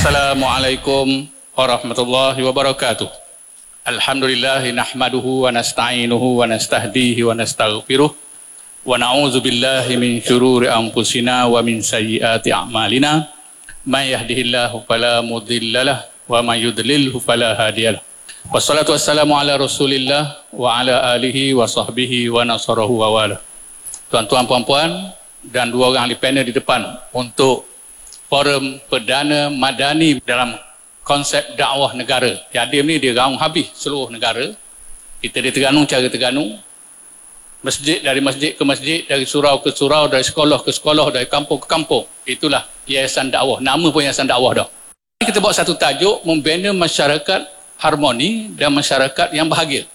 Assalamualaikum warahmatullahi wabarakatuh. Alhamdulillah nahmaduhu wa nasta'inuhu wa nastahdihi wa nastaghfiruh wa na'udzu billahi min syururi anfusina wa min sayyiati a'malina. May yahdihillahu fala mudhillalah wa may yudlilhu fala hadiyalah. Wassalatu wassalamu ala Rasulillah wa ala alihi wa sahbihi wa nasarahu wa wala. Tuan-tuan, puan-puan dan dua orang ahli panel di depan untuk forum Perdana Madani dalam konsep dakwah negara. Yadim ni dia gaung habis seluruh negara. Kita di Terengganu cara Terengganu, masjid dari masjid ke masjid, dari surau ke surau, dari sekolah ke sekolah, dari kampung ke kampung. Itulah yayasan dakwah. Nama pun yayasan dakwah dah. Kita buat satu tajuk, membina masyarakat harmoni dan masyarakat yang bahagia.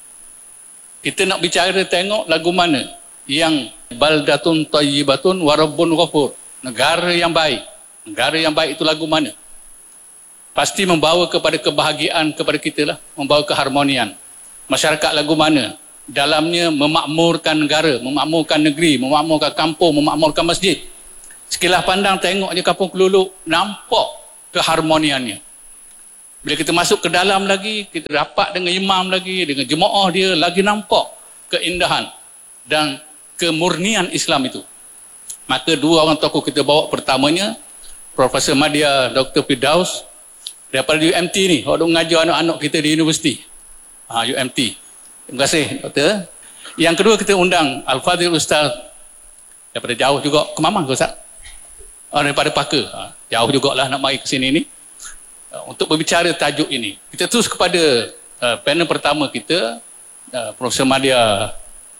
Kita nak bicara tengok lagu mana yang baldatun tayyibatun wa rabbun ghafur. Negara yang baik. Negara yang baik itu lagu mana? Pasti membawa kepada kebahagiaan kepada kita lah, membawa keharmonian. Masyarakat lagu mana? Dalamnya memakmurkan negara, memakmurkan negeri, memakmurkan kampung, memakmurkan masjid. Sekilas pandang tengok je kampung Keluluk, nampak keharmoniannya. Bila kita masuk ke dalam lagi, kita rapat dengan imam lagi, dengan jemaah dia, lagi nampak keindahan dan kemurnian Islam itu. Maka dua orang tokoh kita bawa, pertamanya Profesor Madya Dr. Firdaus daripada UMT ni, orang mengajar anak-anak kita di universiti. UMT. Terima kasih, Doktor. Yang kedua kita undang Al-Fadhil Ustaz daripada jauh juga, ke Mamang ke Ustaz? Daripada Paka. Jauh jugalah nak mari ke sini ni untuk berbicara tajuk ini. Kita terus kepada panel pertama kita, Profesor Madya.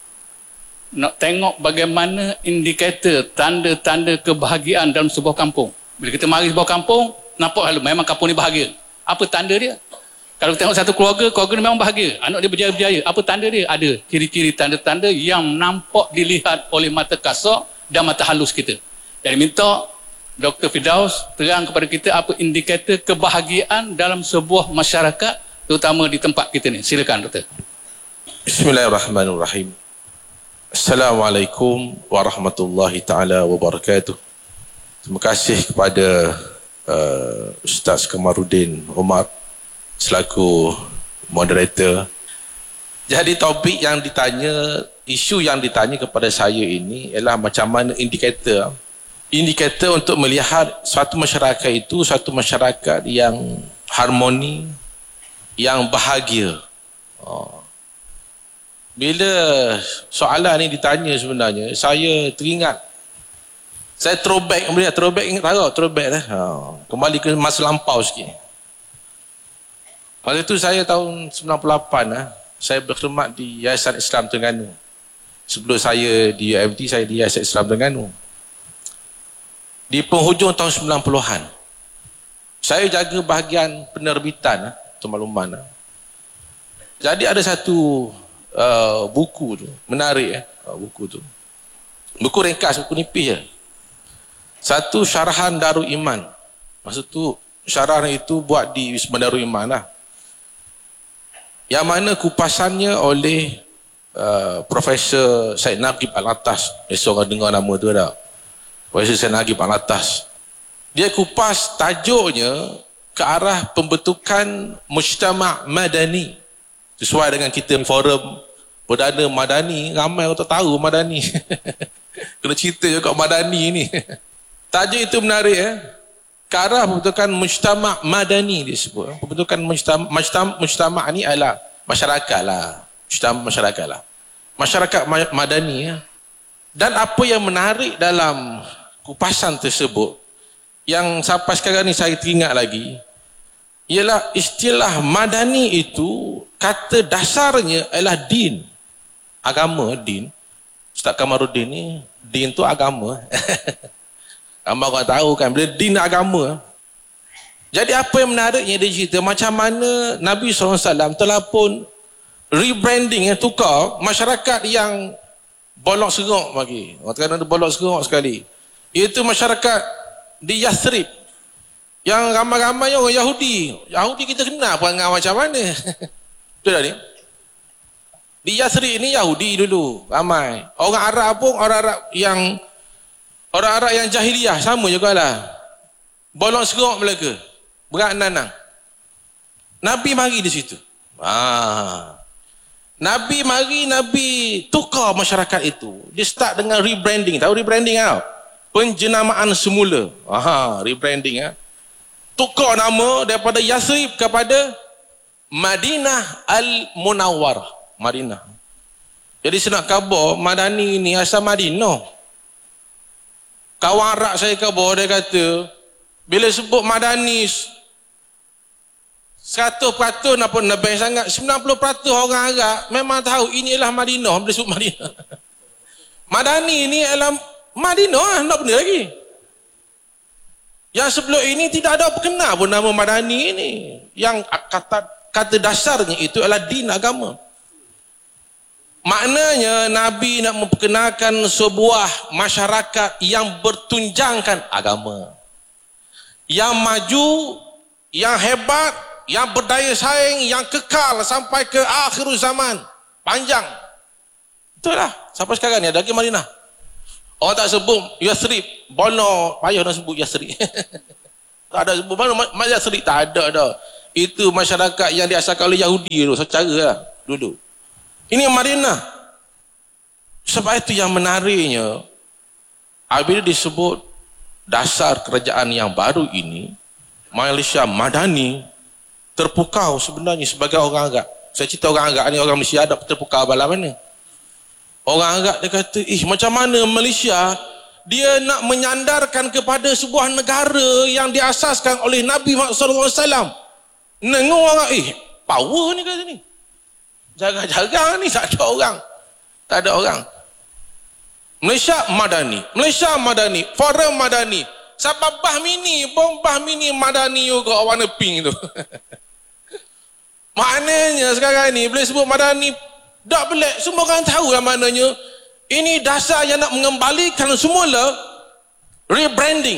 Nak tengok bagaimana indikator tanda-tanda kebahagiaan dalam sebuah kampung. Bila kita mari sebuah kampung, nampak halu memang kampung ni bahagia. Apa tanda dia? Kalau tengok satu keluarga ni memang bahagia, anak dia berjaya-berjaya. Apa tanda dia? Ada ciri-ciri tanda-tanda yang nampak dilihat oleh mata kasar dan mata halus kita. Jadi minta Dr. Firdaus terang kepada kita apa indikator kebahagiaan dalam sebuah masyarakat, terutama di tempat kita ni. Silakan, Doktor. Bismillahirrahmanirrahim. Assalamualaikum warahmatullahi ta'ala wabarakatuh. Terima kasih kepada Ustaz Kamarudin Omar selaku moderator. Jadi topik yang ditanya, isu yang ditanya kepada saya ini ialah macam mana indikator untuk melihat suatu masyarakat itu suatu masyarakat yang harmoni, yang bahagia. Bila soalan ini ditanya sebenarnya, saya teringat, saya throwback ingat throwback lah. Kembali ke masa lampau sikit. Masa itu saya tahun 98 saya berkhidmat di Yayasan Islam Terengganu. Sebelum saya di UMT, saya di Yayasan Islam Terengganu. Di penghujung tahun 90-an, saya jaga bahagian penerbitan makluman. Jadi ada satu buku tu, menarik buku tu. Buku ringkas, buku nipis je. Satu syarahan Darul Iman. Maksud tu syarahan itu buat di Wisma Darul Iman lah. Yang mana kupasannya oleh Profesor Syed Nagib Al-Atas. Biasa orang dengar nama tu dah. Profesor Syed Nagib Al-Atas. Dia kupas tajuknya ke arah pembentukan mujtama' madani. Sesuai dengan kita forum Perdana Madani, ramai orang tak tahu Madani. Kena cerita juga Madani ni. Tajuk itu menarik ke arah pembentukan mujtama' madani disebut. Pembentukan mujtama' ni adalah masyarakat lah. Masyarakat lah. Masyarakat madani. Dan apa yang menarik dalam kupasan tersebut, yang sampai sekarang ni saya teringat lagi, ialah istilah madani itu kata dasarnya adalah din. Agama, din. Ustaz Kamarudin ni, din tu agama. Ramai orang tahu kan, bila din agama. Jadi apa yang menariknya dia cerita, macam mana Nabi SAW telah pun rebranding, tukar masyarakat yang bolok serok bagi. Orang kata bolok serok sekali. Iaitu masyarakat di Yathrib. Yang ramai-ramai orang Yahudi. Yahudi kita kenal perangai macam mana. Betul tak ni? Di Yathrib ni Yahudi dulu, ramai. Orang Arab pun, orang Arab yang jahiliah, sama jugalah. Bolong serok mereka. Berat Nanang. Nabi mari di situ. Nabi mari, Nabi tukar masyarakat itu. Dia start dengan rebranding. Tahu rebranding tau? Penjenamaan semula. Rebranding. Tukar nama daripada Yathrib kepada Madinah Al-Munawwarah. Madinah. Jadi saya nak khabar, Madani ni asal Madinah. Kawan Arab saya khabar, dia kata, bila sebut Madani 100% apa lebih sangat, 90% orang Arab memang tahu inilah Madinah bila sebut Madinah. Madani ni adalah Madinah, nak benda lagi. Yang sebelum ini tidak ada kenal pun nama Madani ini. Yang kata dasarnya itu adalah din agama. Maknanya Nabi nak memperkenalkan sebuah masyarakat yang bertunjangkan agama, yang maju, yang hebat, yang berdaya saing, yang kekal sampai ke akhir zaman, panjang. Itulah sampai sekarang ni ada lagi Madinah. Orang tak sebut Yathrib, bono payah nak sebut Yathrib. Tak ada sebut mana Yathrib, tak ada dah. Itu masyarakat yang diasalkan oleh Yahudi tu, secara lah dulu. Ini Madinah. Sebab itu yang menariknya, apabila disebut dasar kerajaan yang baru ini, Malaysia Madani, terpukau sebenarnya sebagai orang Arab. Saya cerita orang Arab ni, orang Malaysia ada terpukau bala mana? Orang Arab dia kata, macam mana Malaysia dia nak menyandarkan kepada sebuah negara yang diasaskan oleh Nabi Muhammad SAW. Nengok orang, power ni kata ni. Jarang-jarang ni tak ada orang. Tak ada orang. Malaysia Madani. Malaysia Madani. Forum Madani. Sampai Bah Mini Madani juga warna pink tu. Maknanya sekarang ni boleh sebut Madani, tak pelik. Semua orang tahu yang maknanya ini dasar yang nak mengembalikan semula rebranding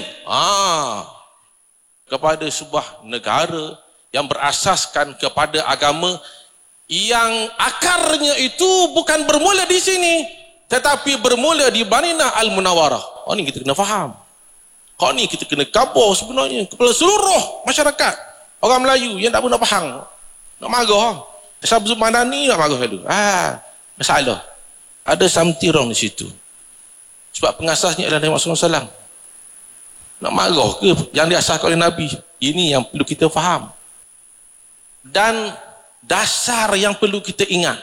kepada sebuah negara yang berasaskan kepada agama, yang akarnya itu bukan bermula di sini, tetapi bermula di Madinah Al-Munawwarah. Ini kita kena faham. Ni kita kena kabur sebenarnya kepada seluruh masyarakat orang Melayu yang tak pernah faham. Nak marah. Sebab Madani nak marah dulu. Masalah. Ada something wrong di situ. Sebab pengasasnya adalah Nabi Muhammad SAW. Nak marah ke yang diasaskan oleh Nabi? Ini yang perlu kita faham. Dan dasar yang perlu kita ingat.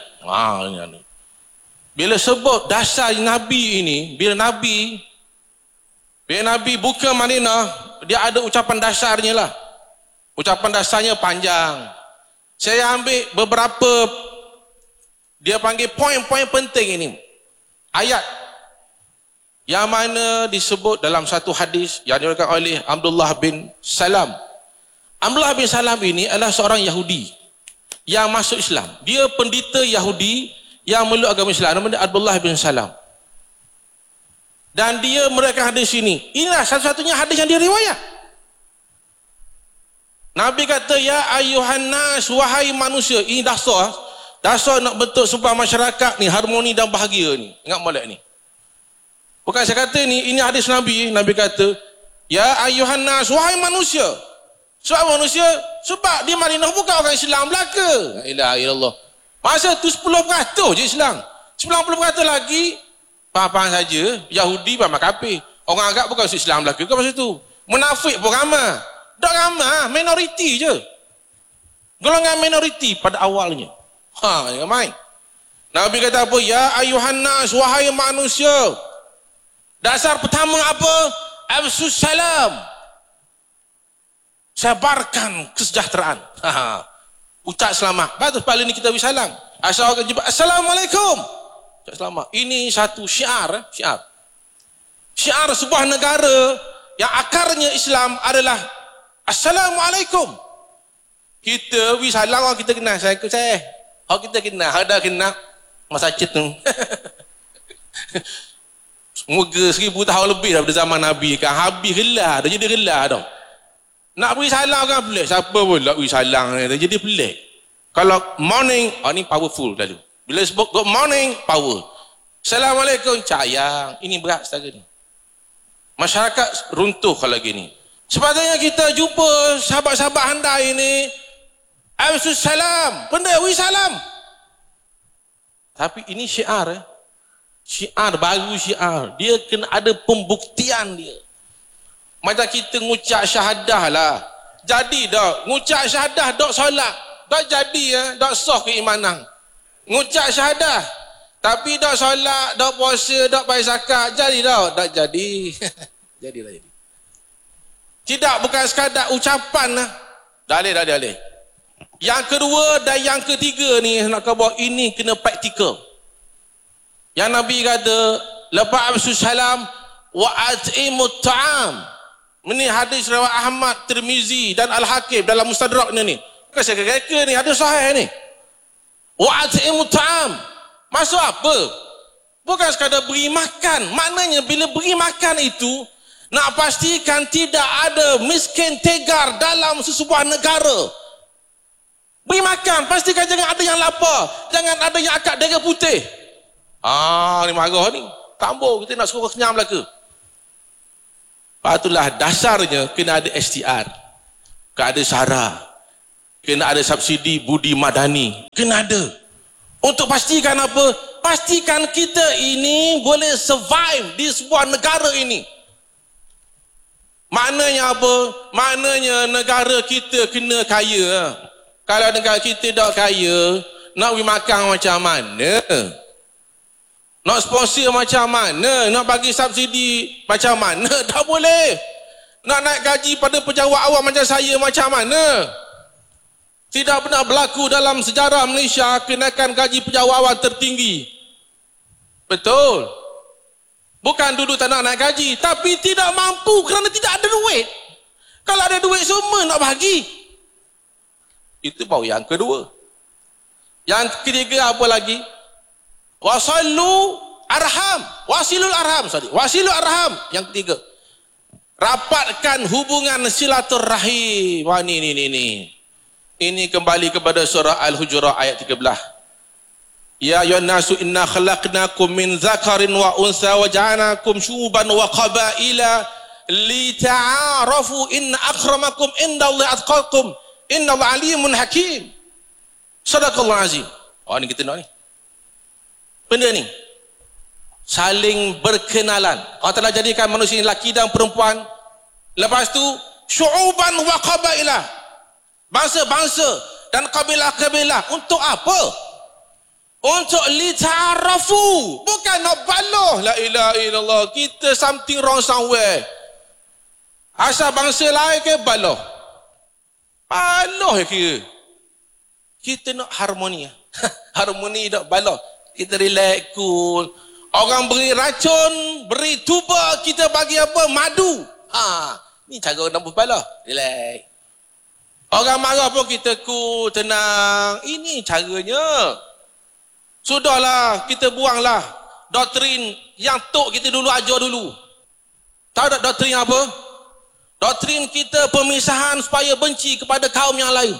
Bila sebut dasar Nabi ini, bila Nabi buka Madinah, dia ada ucapan dasarnya lah. Ucapan dasarnya panjang. Saya ambil beberapa, dia panggil poin-poin penting ini. Ayat yang mana disebut dalam satu hadis yang diriwayatkan oleh Abdullah bin Salam. Abdullah bin Salam ini adalah seorang Yahudi yang masuk Islam. Dia pendeta Yahudi yang meluk agama Islam. Nama dia Abdullah bin Salam. Dan dia meriwayatkan hadis ini. Inilah satu-satunya hadis yang dia riwayat. Nabi kata, ya ayuhan nas, wahai manusia. Ini dasar. Dasar nak bentuk sebuah masyarakat ni harmoni dan bahagia ni. Ingat molek ni. Bukan saya kata ni, ini hadis Nabi. Nabi kata, ya ayuhan nas, wahai manusia. Sebab manusia, sebab di Madinah bukan orang Islam belaka. La ilaha illallah. Masa tu 10% je Islam. 90% lagi faham saja, Yahudi faham kafir. Orang Arab bukan Islam belaka ke masa tu. Munafik pun ramai. Tak ramai, minoriti je. Golongan minoriti pada awalnya. Jangan main. Nabi kata apa? Ya ayuhan nas, wahai manusia. Dasar pertama apa? Afsus salam. Sebarkan kesejahteraan. Ucap selamat. Bagus paling ni kita beri salam. Asal orang jumpa, Assalamualaikum. Ucap selamat. Ini satu syiar. Syiar sebuah negara yang akarnya Islam adalah Assalamualaikum. Kita beri salam orang kita kenal. Saya. Orang kita kenal. Ada kenal. Masa tu. Semoga 1000 tahun lebih daripada zaman Nabi kan. Habis gelar. Dah jadi gelar dah. Nak beri salam kan pelik. Siapa pula beri salam ni. Dah jadi pelik. Kalau morning, ni powerful lalu. Bila sebut good morning, power. Assalamualaikum, sayang. Ini berat setara ni. Masyarakat runtuh kalau gini. Sepatutnya kita jumpa sahabat-sahabat handai ini, Salam, benda salam. Tapi ini syiar, syiar baru syiar. Dia kena ada pembuktian dia. Macam kita ngucap syahadah lah. Jadi dah, ngucap syahadah dok solat. Dok jadi dok sah keimanan. Ngucap syahadah. Tapi dok solat, dok puasa, dok bayar zakat. Jadi dah, dok jadi. Jadilah jadi. Tidak bukan sekadar ucapan lah. Dalih. Yang kedua dan yang ketiga ni nak kau bawa ini kena praktikal. Yang Nabi kata, lepas salam wa at'imut ta'am. Ini hadis riwayat Ahmad, Tirmizi dan Al-Hakim dalam Mustadraknya ni. Bukan saya kata ni, hadis sahih ni. Wa at'imut ta'am. Maksud apa? Bukan sekadar beri makan. Maknanya bila beri makan itu nak pastikan tidak ada miskin tegar dalam sesebuah negara. Beri makan, pastikan jangan ada yang lapar, jangan ada yang akak dera putih. Ni marah ni. Tambah kita nak suruh kenyang belaka. Patulah dasarnya kena ada STR. Kena ada SARA. Kena ada subsidi budi madani. Kena ada. Untuk pastikan apa? Pastikan kita ini boleh survive di sebuah negara ini. Maknanya apa? Maknanya negara kita kena kaya. Kalau negara kita tak kaya, nak pergi makan macam mana? Nak sponsor macam mana? Nak bagi subsidi macam mana? Tak boleh. Nak naik gaji pada pejabat awam macam saya macam mana? Tidak pernah berlaku dalam sejarah Malaysia kenaikan gaji pejabat awam tertinggi. Betul. Bukan duduk tak nak naik gaji, tapi tidak mampu kerana tidak ada duit. Kalau ada duit semua nak bagi. Itu baru yang kedua. Yang ketiga apa lagi? Wasilul arham. Yang ketiga, rapatkan hubungan silaturahim. Wah ni. Ini kembali kepada surah Al-Hujurat ayat 13. Ya ayyuhan nasu inna khalaqnakum min dzakarin wa unsa wa ja'alnakum syu'uban wa qabaila lita'arafu inna akramakum indallahi atqakum innallaha alimun hakim. Sadaqallahu azim. Ni kita nak ni. Benda ni saling berkenalan. Allah telah jadikan manusia ini lelaki dan perempuan. Lepas tu syu'uban wa qabaila. Bangsa-bangsa dan kabilah-kabilah. Untuk apa? Untuk lita'arafu. Bukan nak baloh. La ilaha illallah. Kita something wrong somewhere. Asal bangsa lain ke baloh? Baloh ya kira. Kita nak harmoni. Harmoni tak baloh. Kita relax, cool. Orang beri racun, beri tuba, kita bagi apa? Madu. Ni cara nak baloh. Relax. Orang marah pun kita cool, tenang. Ini caranya. Sudahlah, kita buanglah doktrin yang tok kita dulu ajar dulu. Tahu tak doktrin apa? Doktrin kita pemisahan supaya benci kepada kaum yang lain.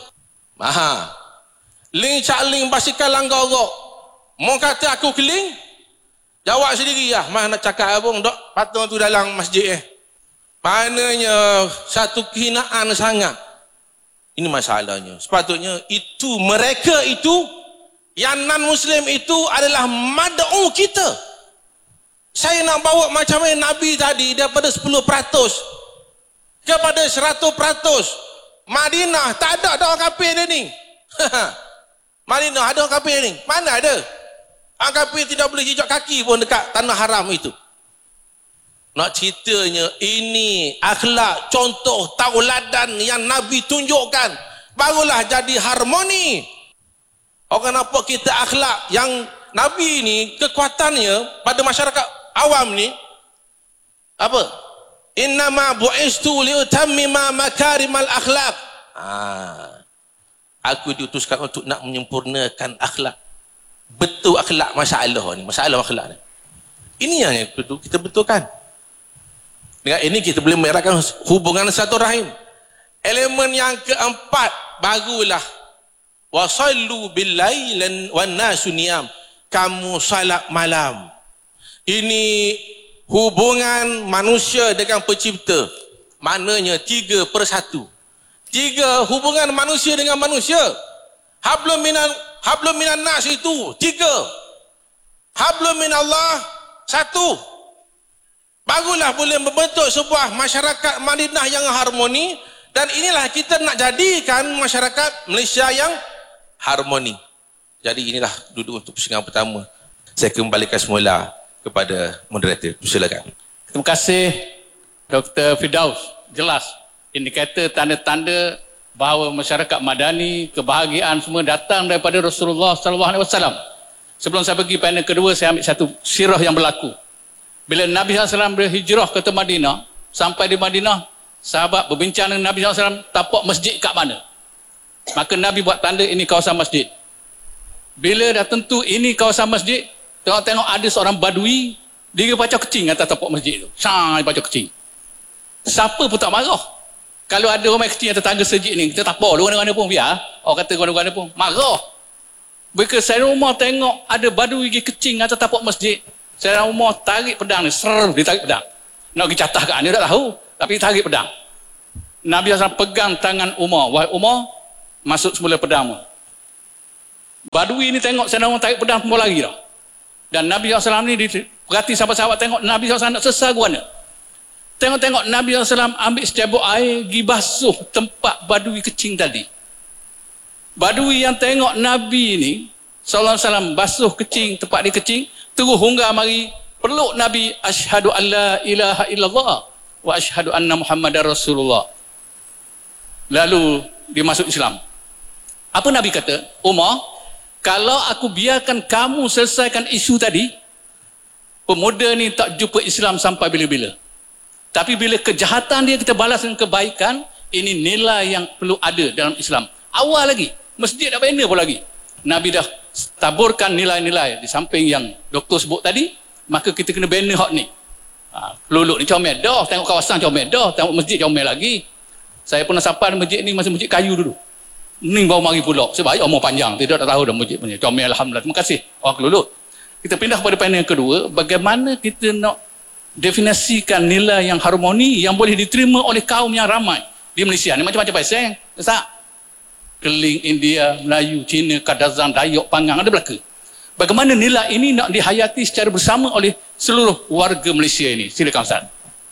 Ling cak ling basikal langgar rok. Mau kata aku keling? Jawab sendiri lah. Mana nak cakap abang dok patung tu dalam masjid Maknanya satu kehinaan sangat. Ini masalahnya. Sepatutnya itu mereka itu yang non-Muslim itu adalah mad'u kita. Saya nak bawa macam mana Nabi tadi daripada 10% kepada 100%. Madinah tak ada orang kafir dia ni. Madinah ada orang kafir ni. Mana ada? Orang kafir tidak boleh jejak kaki pun dekat tanah haram itu. Nak ceritanya ini akhlak contoh tauladan yang Nabi tunjukkan. Barulah jadi harmoni. Orang nampak kita akhlak yang Nabi ni kekuatannya pada masyarakat awam ni apa? Innama bu'istu liutammima makarimal akhlak. Aku diutuskan untuk nak menyempurnakan akhlak. Betul akhlak masalah ni, masalah akhlak ni. Ini yang kita betulkan. Dengan ini kita boleh mengeratkan hubungan silaturahim. Elemen yang keempat barulah wasallu billailan wan nasu niyam. Kamu salat malam. Ini hubungan manusia dengan pencipta. Maknanya 3/1. 3 hubungan manusia dengan manusia. Hablum minan nas itu 3. Hablum minallah 1. Barulah boleh membentuk sebuah masyarakat Madinah yang harmoni, dan inilah kita nak jadikan masyarakat Malaysia yang harmoni. Jadi inilah duduk untuk pusingan pertama. Saya kembalikan semula kepada moderator. Silakan. Terima kasih Dr. Firdaus. Jelas indikator tanda-tanda bahawa masyarakat Madani, kebahagiaan semua datang daripada Rasulullah SAW. Sebelum saya pergi panel kedua, saya ambil satu sirah yang berlaku. Bila Nabi SAW berhijrah ke Madinah, sampai di Madinah, sahabat berbincang dengan Nabi SAW, tapak masjid kat mana? Maka Nabi buat tanda, ini kawasan masjid. Bila dah tentu ini kawasan masjid, tengok-tengok ada seorang badui, dia baca kecing atas tapak masjid tu. Dia baca kecing. Siapa pun tak marah. Kalau ada orang kecing atas tangga masjid ni, kita tapau dia mana-mana pun, biar. Orang kata mana-mana pun, marah. Bila Sayyidina Umar tengok ada badui pergi kecing atas tapak masjid, Sayyidina Umar tarik pedang ni, dia tarik pedang. Nak pergi catah kat dia tak tahu, tapi tarik pedang. Nabi SAW pegang tangan Umar. Wahai Umar, masuk semula pedang. Badui ni tengok Sayyidina Umar tarik pedang, semua lagi dah. Dan Nabi SAW ni, perhati sahabat-sahabat tengok Nabi SAW nak sesar ke mana. Tengok-tengok Nabi SAW ambil secebok air, pergi basuh tempat badui kecing tadi. Badui yang tengok Nabi ni SAW basuh kecing, tempat dia kecing, terus hunggah mari peluk Nabi, asyhadu an la ilaha illallah wa asyhadu anna Muhammadar Rasulullah. Lalu dia masuk Islam. Apa Nabi kata? Umar, kalau aku biarkan kamu selesaikan isu tadi, pemuda ni tak jumpa Islam sampai bila-bila. Tapi bila kejahatan dia kita balas dengan kebaikan, ini nilai yang perlu ada dalam Islam. Awal lagi, masjid dah bina pun lagi. Nabi dah taburkan nilai-nilai di samping yang doktor sebut tadi, maka kita kena bina hak ni. Peluluk ni comel dah, tengok kawasan comel dah, tengok masjid comel lagi. Saya pernah sampai masjid ni, masih masjid kayu dulu. Ni baru mari pulak, sebab umur panjang, tidak tak tahu dah masjid punya. Comel, alhamdulillah. Terima kasih orang keluluk. Kita pindah kepada panel yang kedua, bagaimana kita nak definisikan nilai yang harmoni yang boleh diterima oleh kaum yang ramai di Malaysia ni. Macam-macam pasal, tak? Keling, India, Melayu, Cina, Kadazan, Dayak, Pangang, ada belaka. Bagaimana nilai ini nak dihayati secara bersama oleh seluruh warga Malaysia ini? Silakan Ustaz.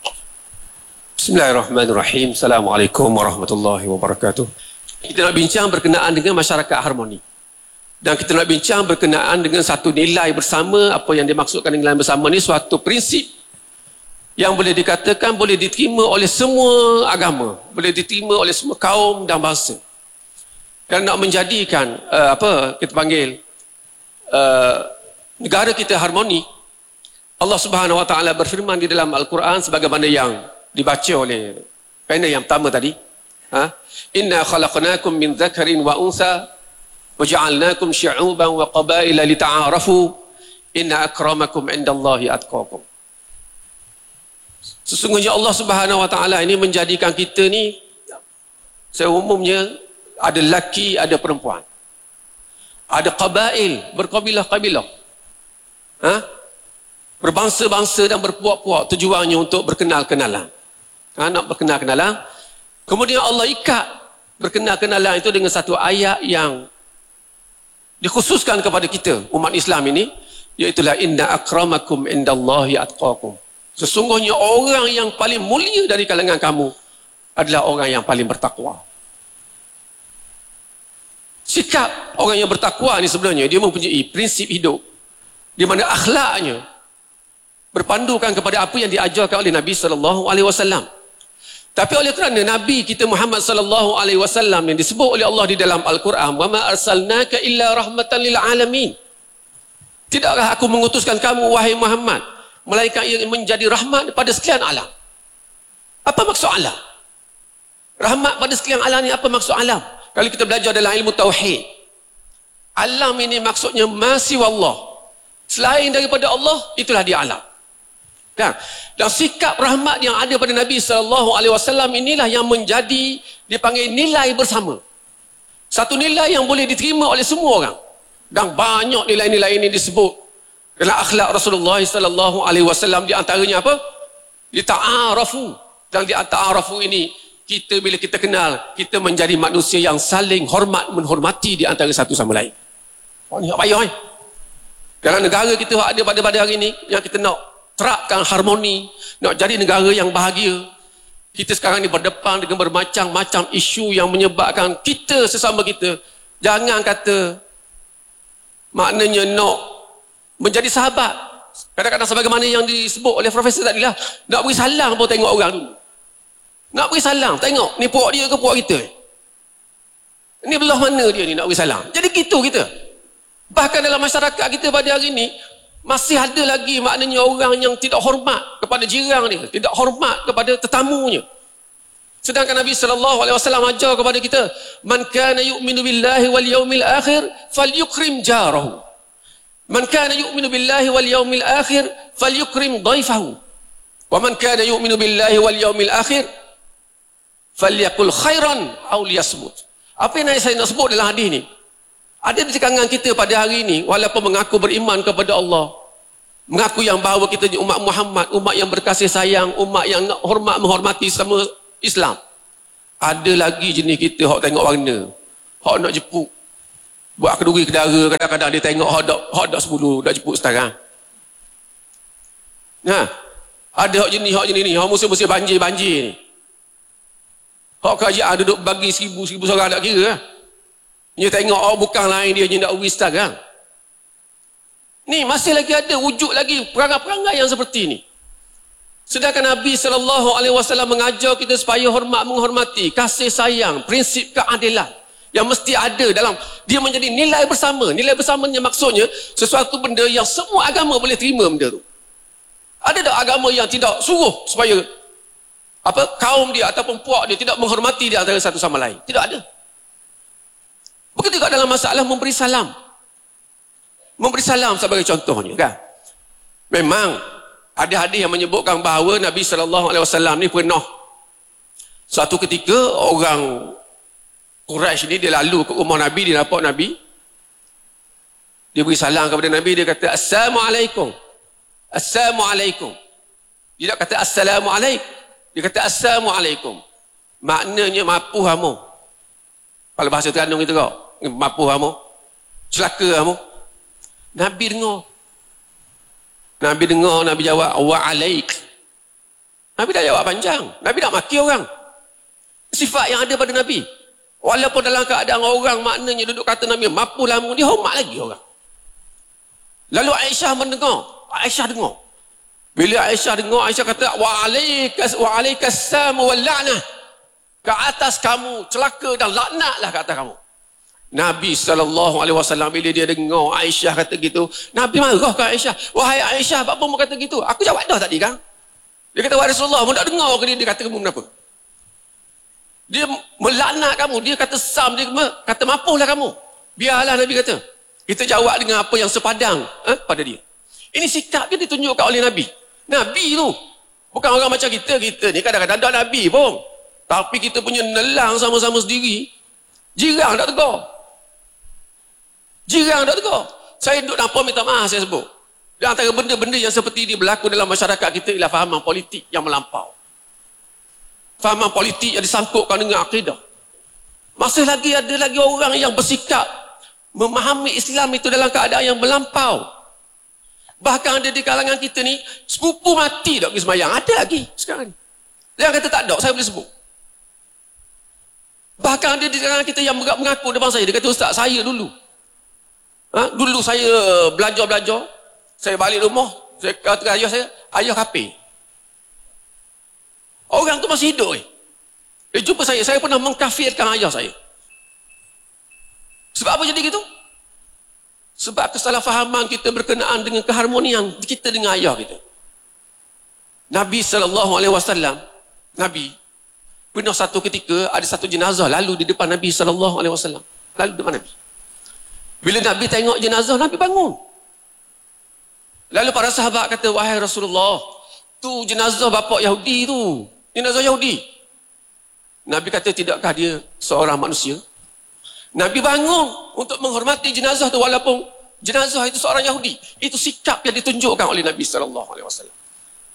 Bismillahirrahmanirrahim. Assalamualaikum warahmatullahi wabarakatuh. Kita nak bincang berkenaan dengan masyarakat harmoni. Dan kita nak bincang berkenaan dengan satu nilai bersama. Apa yang dimaksudkan dengan nilai bersama ni, suatu prinsip yang boleh dikatakan boleh diterima oleh semua agama, boleh diterima oleh semua kaum dan bangsa. Dan nak menjadikan kita panggil negara kita harmoni, Allah Subhanahu Wa Taala berfirman di dalam Al-Quran sebagaimana yang dibaca oleh panel yang pertama tadi. Inna khalaqnakum min dzakarin wa unsa wa ja'alnakum syu'uban wa qabaila lita'arafu inna akramakum 'indallahi atqakum. Sesungguhnya Allah Subhanahu Wa Taala ini menjadikan kita ni seumumnya ada lelaki, ada perempuan. Ada qabail, berkabilah-kabilah. Berbangsa-bangsa dan berpuak-puak, tujuannya untuk berkenal-kenalan. Nak berkenal-kenalan. Kemudian Allah ikat berkenal-kenalan itu dengan satu ayat yang dikhususkan kepada kita, umat Islam ini, iaitu inna akramakum indallahi atqakum. Sesungguhnya orang yang paling mulia dari kalangan kamu adalah orang yang paling bertakwa. Sikap orang yang bertakwa ni sebenarnya dia mempunyai prinsip hidup di mana akhlaknya berpandukan kepada apa yang diajarkan oleh Nabi SAW. Tapi oleh kerana Nabi kita Muhammad SAW yang disebut oleh Allah di dalam Al-Quran, wa ma arsalnaka illa rahmatan lil alamin. Tidakkah aku mengutuskan kamu wahai Muhammad melainkan yang menjadi rahmat pada sekalian alam. Apa maksud alam? Rahmat pada sekalian alam ni apa maksud alam? Kalau kita belajar dalam ilmu tauhid, alam ini maksudnya masih Allah. Selain daripada Allah, itulah dia alam. Kan? Dan sikap rahmat yang ada pada Nabi SAW inilah yang menjadi dipanggil nilai bersama. Satu nilai yang boleh diterima oleh semua orang. Dan banyak nilai-nilai ini disebut dalam akhlak Rasulullah SAW. Di antaranya apa? Lita'arafu. Dan di ta'arafu ini, kita bila kita kenal, kita menjadi manusia yang saling hormat menghormati di antara satu sama lain. Ini tak payah Dalam negara kita ada pada hari ini, yang kita nak terapkan harmoni, nak jadi negara yang bahagia. Kita sekarang ni berdepan dengan bermacam-macam isu yang menyebabkan kita sesama kita, jangan kata maknanya nak menjadi sahabat. Kadang-kadang sebagaimana yang disebut oleh Profesor tadi lah, nak beri salam pun tengok orang dulu. Nak beri salam, tengok ni puak dia ke puak kita. Ni belah mana dia ni nak beri salam. Jadi gitu kita. Bahkan dalam masyarakat kita pada hari ni, masih ada lagi maknanya orang yang tidak hormat kepada jiran dia, tidak hormat kepada tetamunya. Sedangkan Nabi SAW ajar kepada kita, man kana yu'minu billahi wal yawmil akhir falyukrim jarahu. Man kana yu'minu billahi wal yawmil akhir falyukrim dhaifahu. Wa man kana yu'minu billahi wal yawmil akhir falyakul khairan aw liyasmut. Apa yang saya nak sebut dalam hadis ni? Ada di kalangan kita pada hari ini, walaupun mengaku beriman kepada Allah, mengaku yang bahawa kita umat Muhammad, umat yang berkasih sayang, umat yang nak hormat menghormati sama Islam, ada lagi jenis kita hok tengok warna, hok nak jepuk, buat keduri kedara, kadang-kadang dia tengok hok dak 10 dak jepuk sekarang. Ada hok jenis ni, hok musim-musim banjir ni. Hok kerajaan duduk bagi 1000 seorang tak kira. Dia tengok bukan lain dia nak uwi sekarang. Ni masih lagi ada wujud lagi perangai-perangai yang seperti ni. Sedangkan Nabi SAW mengajar kita supaya hormat menghormati, kasih sayang, prinsip keadilan yang mesti ada dalam dia menjadi nilai bersama. Nilai bersamanya maksudnya sesuatu benda yang semua agama boleh terima benda tu. Ada tak agama yang tidak suruh supaya kaum dia ataupun puak dia tidak menghormati di antara satu sama lain? Tidak ada. Begitu juga dalam masalah memberi salam. Memberi salam sebagai contohnya kan. Memang ada hadis yang menyebutkan bahawa Nabi SAW ni pernah suatu ketika orang Quraisy ni dia lalu ke rumah Nabi, dia nampak Nabi, dia beri salam kepada Nabi, dia kata Assalamualaikum. Assalamualaikum. Dia tak kata Assalamualaikum, dia kata Assalamualaikum. Maknanya mapuh kamu. Kalau bahasa Terengganu kita kau, mapuh kamu, celaka kamu. Nabi dengar, Nabi jawab wa alaik. Nabi dah jawab panjang. Nabi tak maki orang. Sifat yang ada pada Nabi. Walaupun dalam keadaan orang maknanya duduk kata Nabi mapuh lamu, dia hormat lagi orang. Lalu Aisyah mendengar. Aisyah dengar. Bila Aisyah dengar, Aisyah kata wa alaikas samu wal la'nah. Ke atas kamu celaka dan laknatlah ke atas kamu. Nabi SAW bila dia dengar Aisyah kata gitu, Nabi marah ke Aisyah. Wahai Aisyah, apa mu kata gitu? Aku jawab dah tadi kan. Dia kata, wahai Rasulullah, mu tak dengar ke dia kata kamu kenapa? Dia melaknat kamu, dia kata sam, dia kata mapuhlah kamu. Biarlah Nabi kata. Kita jawab dengan apa yang sepadang pada dia. Ini sikap yang ditunjukkan oleh Nabi. Nabi tu bukan orang macam kita ni kadang-kadang tak Nabi pun. Tapi kita punya nelang sama-sama sendiri. Jiran tak tegur. Saya duduk nampak minta maaf saya sebut. Di antara benda-benda yang seperti ini berlaku dalam masyarakat kita ialah fahaman politik yang melampau. Fahaman politik yang disangkutkan dengan akidah. Masih lagi ada lagi orang yang bersikap memahami Islam itu dalam keadaan yang melampau. Bahkan ada di kalangan kita ni, sepupu mati tak pergi semayang. Ada lagi sekarang ni. Jangan kata tak ada, saya boleh sebut. Bahkan ada di kalangan kita yang mengaku depan saya. Dia kata, Ustaz, saya dulu. Dulu saya belajar. Saya balik rumah. Saya kata ayah saya, ayah kafir. Orang tu masih hidup. Dia jumpa saya pernah mengkafirkan ayah saya. Sebab apa jadi gitu? Sebab kesalahfahaman kita berkenaan dengan keharmonian kita dengan ayah kita. Nabi SAW, Nabi pernah satu ketika ada satu jenazah lalu di depan Nabi SAW. Lalu di depan Nabi. Bila Nabi tengok jenazah, Nabi bangun. Lalu para sahabat kata, wahai Rasulullah, tu jenazah bapa Yahudi tu. Jenazah Yahudi. Nabi kata, tidakkah dia seorang manusia? Nabi bangun untuk menghormati jenazah tu walaupun jenazah itu seorang Yahudi. Itu sikap yang ditunjukkan oleh Nabi SAW.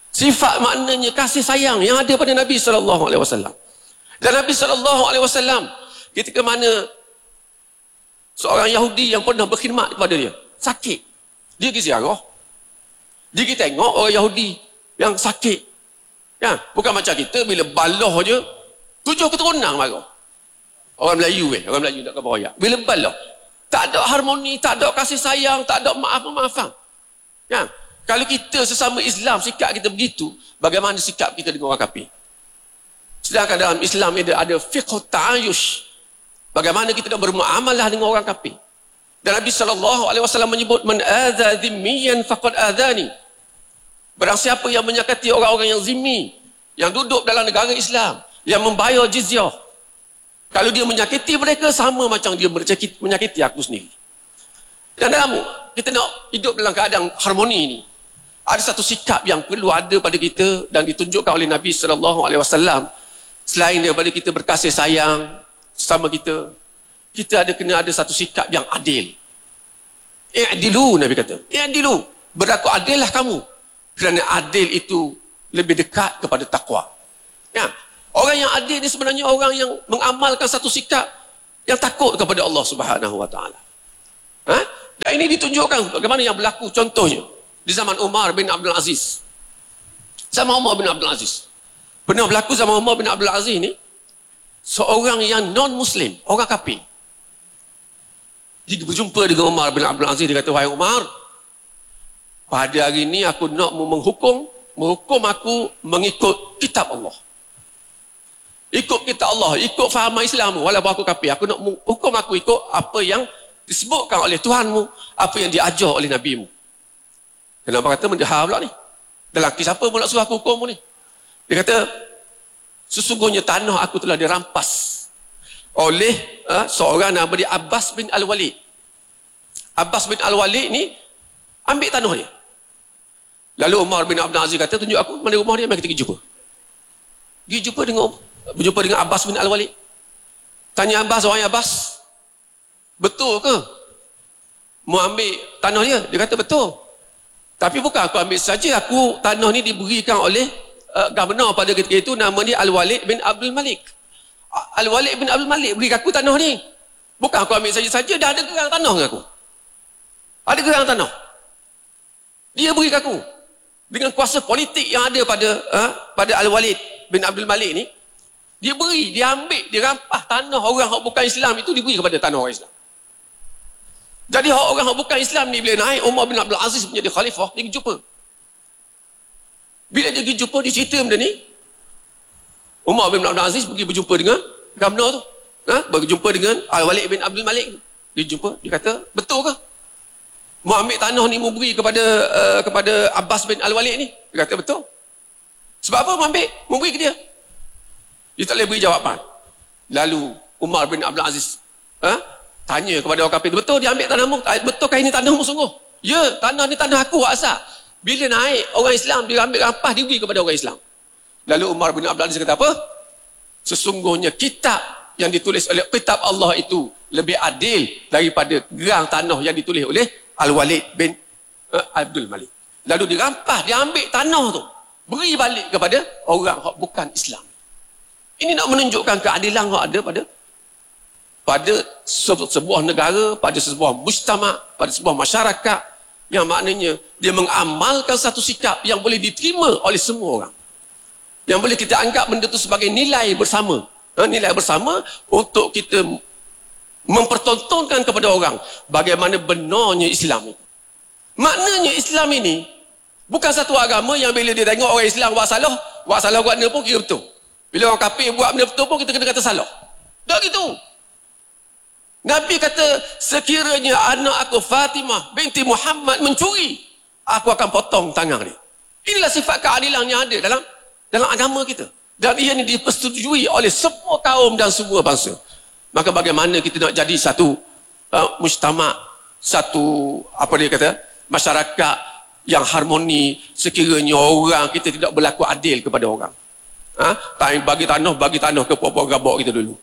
Sifat maknanya kasih sayang yang ada pada Nabi SAW. Dan Nabi SAW ketika mana seorang Yahudi yang pernah berkhidmat kepada dia sakit, dia pergi ziarah, dia pergi tengok orang Yahudi yang sakit, ya, bukan macam kita bila baloh je 7 keturunan marah. Orang Melayu tak kata royak. Bila baloh tak ada harmoni, tak ada kasih sayang, tak ada maaf-maafan, ya. Kalau kita sesama Islam sikap kita begitu, bagaimana sikap kita dengan orang kafir? Sedangkan dalam Islam ada fiqh ta'ayush, bagaimana kita nak bermuamalah dengan orang kafir. Dan Nabi SAW menyebut, man adza dhimmiyan faqad adhani. Barang siapa yang menyakiti orang-orang yang zimmi, yang duduk dalam negara Islam, yang membayar jizyah, kalau dia menyakiti mereka, sama macam dia menyakiti aku sendiri. Dan dalam kita nak hidup dalam keadaan harmoni ini, ada satu sikap yang perlu ada pada kita dan ditunjukkan oleh Nabi SAW. Selain daripada kita berkasih sayang sama kita kena ada satu sikap yang adil. I'dilu, Nabi kata. I'dilu. Berlaku adillah kamu. Kerana adil itu lebih dekat kepada takwa. Ya. Orang yang adil ni sebenarnya orang yang mengamalkan satu sikap yang takut kepada Allah Subhanahu Wa Taala. Dan ini ditunjukkan bagaimana yang berlaku contohnya di zaman Umar bin Abdul Aziz. Zaman Umar bin Abdul Aziz. Pernah berlaku zaman Umar bin Abdul Aziz ni, seorang yang non-Muslim, orang kafir. Dia berjumpa dengan Umar bin Abdul Aziz, dia kata, wahai Umar, pada hari ini aku nak menghukum aku mengikut kitab Allah. Ikut kitab Allah, ikut faham Islam, walaupun aku kafir, aku nak hukum aku ikut apa yang disebutkan oleh Tuhanmu, apa yang diajar oleh Nabi-Mu. Kenapa kata mendahar pula ni? Dalam kisah apa pun nak suruh aku hukum ni? Dia kata, sesungguhnya tanah aku telah dirampas oleh seorang nama dia Abbas bin Al-Walid. Abbas bin Al-Walid ni ambil tanah dia. Lalu Umar bin Abdul Aziz kata, tunjuk aku mana rumah dia, mari kita pergi jumpa. Berjumpa dengan Abbas bin Al-Walid. Tanya Abbas, orang Abbas, betul ke mau ambil tanah dia? Dia kata betul. Tapi bukan aku ambil saja, tanah ni diberikan oleh governor pada ketika itu, nama dia Al-Walid bin Abdul Malik. Al-Walid bin Abdul Malik beri aku tanah ni. Bukan aku ambil saja-saja, dah ada gerang tanah dengan aku. Ada gerang tanah. Dia beri aku. Dengan kuasa politik yang ada pada Al-Walid bin Abdul Malik ni, dia ambil, dia rampas tanah orang yang bukan Islam itu, diberi kepada tanah orang Islam. Jadi orang yang bukan Islam ni bila naik, Umar bin Abdul Aziz menjadi khalifah, dia pergi jumpa. Bila dia pergi jumpa, dia cerita benda ni. Umar bin Abdul Aziz pergi berjumpa dengan governor tu. Berjumpa dengan Al-Walid bin Abdul Malik. Dia jumpa, dia kata, betul ke? Mau ambil tanah ni, mau beri kepada Abbas bin Al-Walid ni? Dia kata, betul. Sebab apa mau ambil? Mau beri ke dia? Dia tak boleh beri jawapan. Lalu Umar bin Abdul Aziz tanya kepada orang kafir, betul dia ambil tanahmu? Betulkah ini tanahmu sungguh? Ya, tanah ni tanah aku asal. Bila naik orang Islam, dia ambil rampas, dia beri kepada orang Islam. Lalu Umar bin Abdul Aziz kata apa? Sesungguhnya kitab yang ditulis oleh kitab Allah itu lebih adil daripada gerang tanah yang ditulis oleh Al-Walid bin Abdul Malik. Lalu dia rampas, dia ambil tanah tu, beri balik kepada orang yang bukan Islam. Ini nak menunjukkan keadilan yang ada pada sebuah negara, pada sebuah mujtama', pada sebuah masyarakat, yang maknanya dia mengamalkan satu sikap yang boleh diterima oleh semua orang. Yang boleh kita anggap benda itu sebagai nilai bersama. Nilai bersama untuk kita mempertontonkan kepada orang bagaimana benarnya Islam ini. Maknanya Islam ini bukan satu agama yang bila dia tengok orang Islam buat salah buat benda pun kira betul. Bila orang kafir buat benda betul pun kita kena kata salah. Tak gitu. Nabi kata, sekiranya anak aku Fatimah binti Muhammad mencuri, aku akan potong tangan dia. Inilah sifat keadilan yang ada dalam agama kita. Dan ia ini dipersetujui oleh semua kaum dan semua bangsa. Maka bagaimana kita nak jadi satu mujtama', satu masyarakat yang harmoni, sekiranya orang kita tidak berlaku adil kepada orang. Bagi tanah ke puak-puak gabak kita dulu.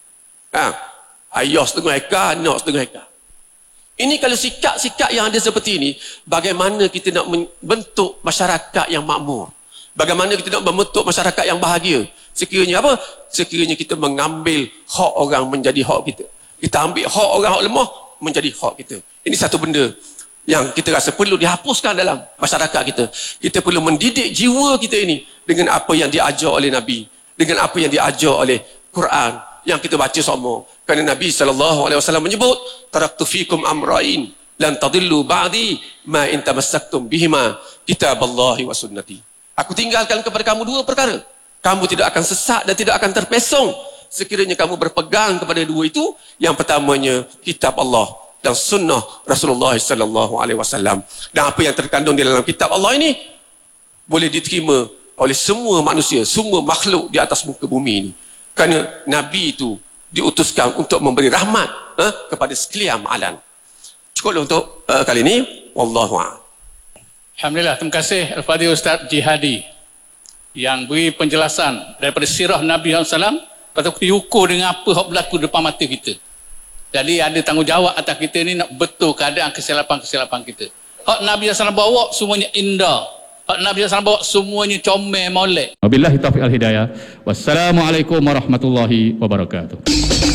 Ayah setengah ekar, anak setengah ekar. Ini kalau sikap-sikap yang ada seperti ini, bagaimana kita nak membentuk masyarakat yang makmur, Bagaimana kita nak membentuk masyarakat yang bahagia? Sekiranya apa? Sekiranya kita mengambil hak orang menjadi hak kita. Kita ambil hak orang hak lemah menjadi hak kita. Ini satu benda yang kita rasa perlu dihapuskan dalam masyarakat kita. Kita perlu mendidik jiwa kita ini dengan apa yang diajar oleh Nabi, dengan apa yang diajar oleh Quran yang kita baca semua. Kerana Nabi SAW menyebut, taraktu fikum amrain lan tadillu ba'di ma in tamassaktum bihima kitaballahi wa sunnati. Aku tinggalkan kepada kamu dua perkara. Kamu tidak akan sesat dan tidak akan terpesong sekiranya kamu berpegang kepada dua itu. Yang pertamanya kitab Allah dan sunnah Rasulullah sallallahu alaihi wasallam. Dan apa yang terkandung di dalam kitab Allah ini boleh diterima oleh semua manusia, semua makhluk di atas muka bumi ini. Kerana Nabi itu diutuskan untuk memberi rahmat kepada sekalian alam. Cukuplah untuk kali ini. Wallahu a'lam. Alhamdulillah, terima kasih Al-Fadhil Ustaz Jihadi yang beri penjelasan daripada sirah Nabi SAW, patut kita ukur dengan apa yang berlaku depan mata kita. Jadi ada tanggungjawab atas kita ni nak betul keadaan kesilapan-kesilapan kita. Hak Nabi SAW bawa semuanya indah. Hak Nabi SAW bawa semuanya comel molek. Wabillahi taufiq al hidayah. Wassalamualaikum warahmatullahi wabarakatuh.